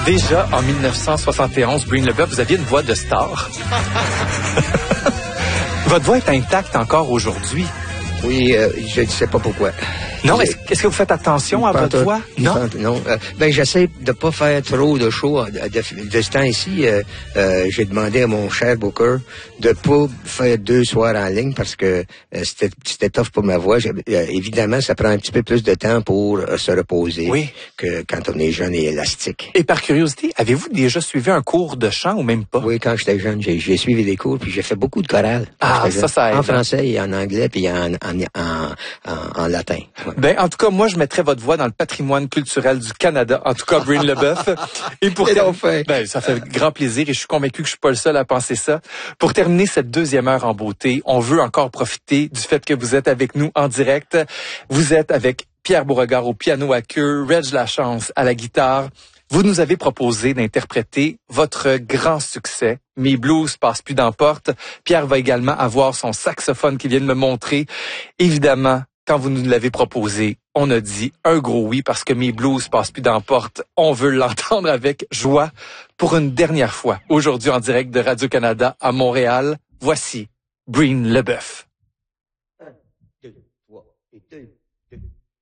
Déjà, en 1971, Breen LeBeuf, vous aviez une voix de star. Votre voix est intacte encore aujourd'hui. Oui, je ne sais pas pourquoi. Non, est-ce que vous faites attention à votre voix? Non. Non. J'essaie de pas faire trop de shows de ce temps-ci. J'ai demandé à mon cher booker de pas faire 2 soirs en ligne parce que c'était tough pour ma voix. Évidemment, ça prend un petit peu plus de temps pour se reposer que quand on est jeune et élastique. Et par curiosité, avez-vous déjà suivi un cours de chant ou même pas? Oui, quand j'étais jeune, j'ai suivi des cours puis j'ai fait beaucoup de chorales. Ça aide. En français et en anglais puis en latin. Ouais. Ben, en tout cas, moi, je mettrais votre voix dans le patrimoine culturel du Canada. En tout cas, Breen LeBeuf. Et pour ça fait grand plaisir et je suis convaincu que je suis pas le seul à penser ça. Pour terminer cette deuxième heure en beauté, on veut encore profiter du fait que vous êtes avec nous en direct. Vous êtes avec Pierre Beauregard au piano à queue, Reg Lachance à la guitare. Vous nous avez proposé d'interpréter votre grand succès, Mes blues passent plus d'emporte. Pierre va également avoir son saxophone qui vient de me montrer. Évidemment, quand vous nous l'avez proposé, on a dit un gros oui parce que Mes blues passent plus d'emporte. On veut l'entendre avec joie pour une dernière fois. Aujourd'hui en direct de Radio-Canada à Montréal, voici Breen LeBeuf.